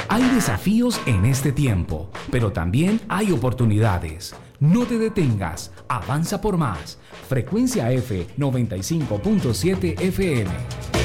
Hay desafíos en este tiempo, pero también hay oportunidades. No te detengas, avanza por más. Frecuencia F 95.7 FM.